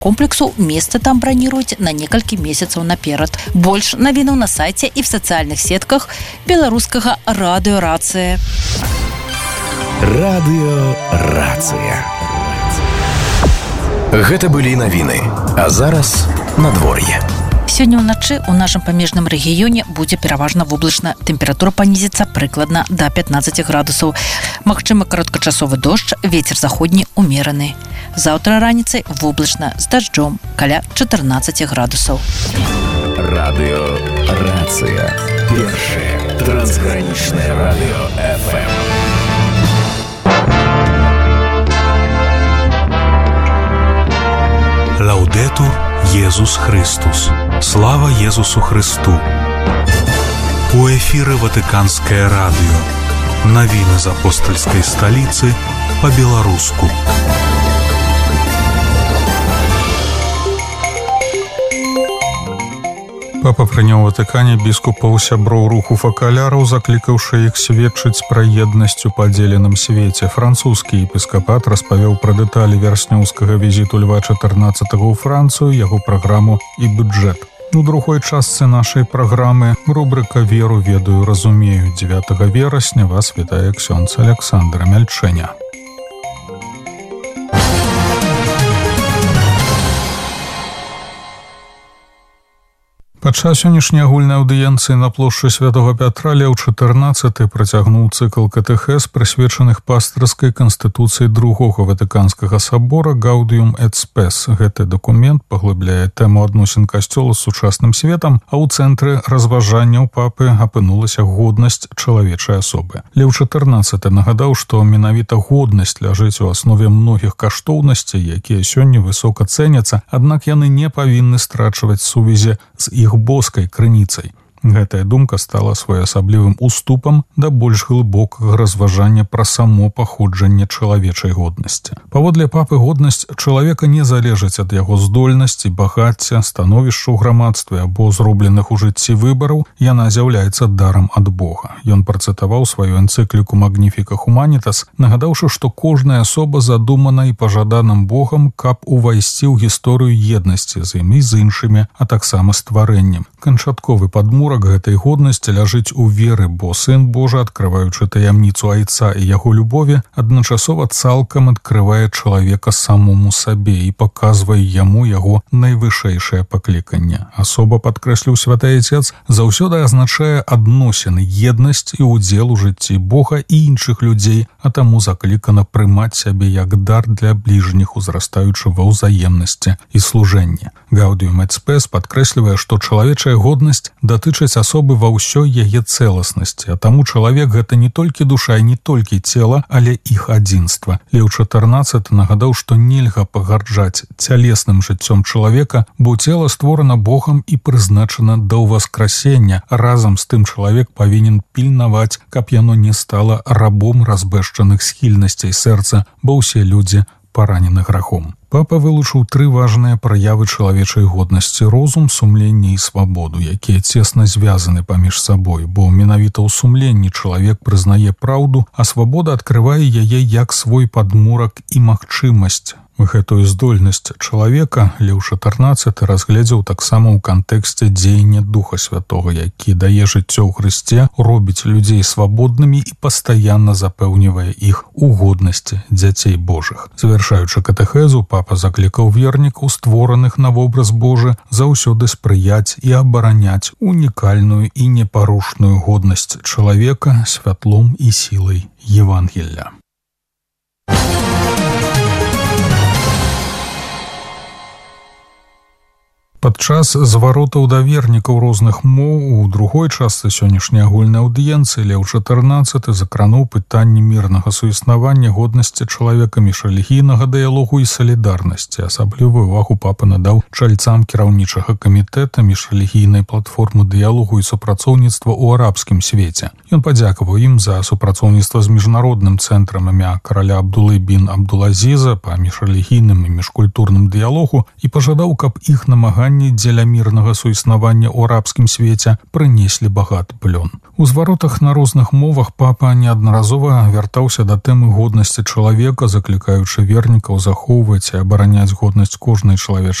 комплексу место там бронируюць на некалькі месяцаў наперад. Больш навінаў на сайце і в сацыяльных сетках беларускага радыё-рацыя. Радыё-рацыя. Гэта былі навіны. А зараз надвор'е. Сёння ўначы ў нашым памежным рэгіёне будзе пераважна воблачна. Тэмпература панізіцца прыкладна да 15 градусаў. Магчымы кароткачасовы дождж, вецер заходні умераны. Заўтра раніцай воблачна з дажджом каля 14 градусаў. Радыё-рацыя. Першае трансгранічнае радыё FM. Лаўдетур Езус Христус. Слава Езусу Христу. У эфіры Ватыканскае радыё. Навіны з апостальскай сталіцы па-беларуску. Папа прыняў у Ватыкане біскупаў сяброў руху факаляраў, заклікаўшы іх сведчыць пра еднасць у падзеленым свеце. Французскі епіскапат распавёў пра дэталі вярснёўскага візіту Льва XIV ў Францыю, яго праграму і бюджэт. У другой частцы нашай праграмы рубрыка «Веру, ведаю, разумею». 9 верасня вас вітае ксёндз Александр Мяльчэня. Падчас сённяшняй агульнай аўдыенцыі на плошчы Святога Пятра Леў XIV працягнуў цыкл катэхез, прысвечаных пастырскай канстытуцыі другога Ватыканскага сабора «Gaudium et Spes». Гэты дакумент паглыбляе тэму адносін касцёла з сучасным светам, а ў цэнтры разважанняў папы апынулася годнасць чалавечай асобы. Леў XIV нагадаў, што менавіта годнасць ляжыць у аснове многіх каштоўнасцей, якія сёння высока цэняцца, аднак яны не павінны страчваць сувязі з іх боскай крыніцай. Гэтая думка стала своеасаблівым уступам да больш глыбокага разважання пра само паходжанне чалавечай годнасці. Паводле папы, годнасць чалавека не залежыць ад яго здольнасці, багацця, становішча ў грамадстве або зробленых у жыцці выбараў, яна з'яўляецца дарам ад Бога. Ён працытаваў сваю энцыкліку «Magnificat Humanitas», нагадаўшы, што кожная асоба задумана і пажаданым Богам, каб увайсці ў гісторыю еднасці з ім і з іншымі, а таксама стварэннем. Канчатковы падмурак гэтай годнасці ляжыць у веры, бо Сын Божы, адкрываючы таямніцу Айца і яго любові, адначасова цалкам адкрывае чалавека самому сабе і паказвае яму яго найвышэйшае пакліканне. Асоба, падкрэсліў святы Айцец, заўсёды азначае адносіны, еднасць і ўдзел у жыцці Бога і іншых людзей, а таму заклікана прымаць сябе як дар для бліжніх, узрастаючы ва ўзаемнасці і служэнні. Gaudium et Spes падкрэслівае, што чалавечая годнасць датычыць асобы ва ўсёй яе цэласнасці, а таму чалавек гэта не толькі душа і не толькі цела, але іх адзінства. Леў XIV нагадаў, што нельга пагарджаць цялесным жыццём чалавека, бо цела створана Богам і прызначана да ўваскрасення. Разам з тым чалавек павінен пільнаваць, каб яно не стала рабом разбэшчаных схільнасцей сэрца, бо ўсе людзі паранены грахом. Папа вылучыў 3 важныя праявы чалавечай годнасці: розум, сумленне і свабоду, якія цесна звязаны паміж сабой, бо менавіта ў сумленні чалавек прызнае праўду, а свабода адкрывае яе як свой падмурак і магчымасць. Гэтую здольнасць чалавека Леў XIV разгледзеў таксама ў кантэксце дзеяння Духа Святога, які дае жыццё ў Хрысце, робіць людзей свабоднымі і пастаянна запэўнівае іх у годнасці дзяцей Божых. Завяршаючы катэхезу, папа заклікаў вернікаў, створаных на вобраз Божы, заўсёды спрыяць і абараняць унікальную і непарушную годнасць чалавека святлом і сілай Евангелля. Падчас зваротаў да вернікаў розных моў у другой частцы сённяшняй агульнай аўдыенцыі Леў XIV закрануў пытанні мірнага суіснавання, годнасці чалавека, міжрэлігійнага дыялогу і салідарнасці. Асаблівую ўвагу папа надаў чальцам кіраўнічага камітэта міжрэлігійнай платформы дыялогу і супрацоўніцтва ў арабскім свеце. Ён падзякаваў ім за супрацоўніцтва з міжнародным цэнтрам імя караля Абдулы бін Абдулазіза па міжрэлігійным і міжкультурным дыялогу і пажадаў, каб іх намаганні пасланні дзеля мірнага суіснавання ў арабскім свеце прынеслі багаты плён. У зваротах на розных мовах папа неаднаразова вяртаўся да тэмы годнасці чалавека, заклікаючы вернікаў захоўваць і абараняць годнасць кожнай чалавечай